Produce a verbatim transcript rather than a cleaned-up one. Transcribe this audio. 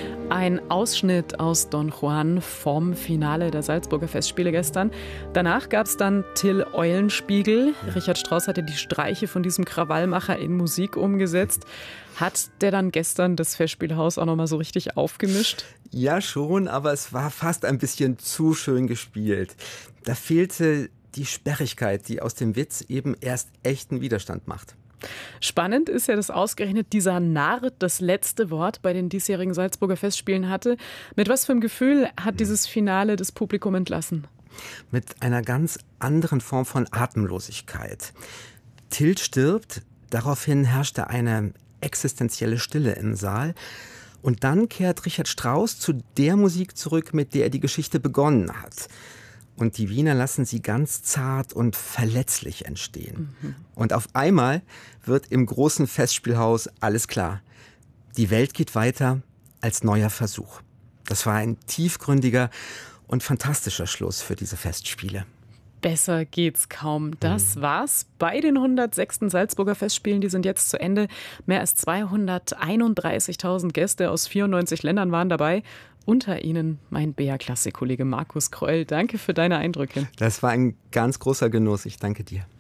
Ein Ausschnitt aus Don Juan vom Finale der Salzburger Festspiele gestern. Danach gab es dann Till Eulenspiegel. Richard Strauss hatte die Streiche von diesem Krawallmacher in Musik umgesetzt. Hat der dann gestern das Festspielhaus auch nochmal so richtig aufgemischt? Ja, schon, aber es war fast ein bisschen zu schön gespielt. Da fehlte die Sperrigkeit, die aus dem Witz eben erst echten Widerstand macht. Spannend ist ja, dass ausgerechnet dieser Narr das letzte Wort bei den diesjährigen Salzburger Festspielen hatte. Mit was für einem Gefühl hat dieses Finale das Publikum entlassen? Mit einer ganz anderen Form von Atemlosigkeit. Till stirbt, daraufhin herrschte eine existenzielle Stille im Saal. Und dann kehrt Richard Strauss zu der Musik zurück, mit der er die Geschichte begonnen hat. Und die Wiener lassen sie ganz zart und verletzlich entstehen. Mhm. Und auf einmal wird im großen Festspielhaus alles klar. Die Welt geht weiter als neuer Versuch. Das war ein tiefgründiger und fantastischer Schluss für diese Festspiele. Besser geht's kaum. Das war's bei den hundertsechsten Salzburger Festspielen. Die sind jetzt zu Ende. Mehr als zweihunderteinunddreißigtausend Gäste aus vierundneunzig Ländern waren dabei. Unter ihnen mein B R-Klassik-Kollege Markus Kreul. Danke für deine Eindrücke. Das war ein ganz großer Genuss. Ich danke dir.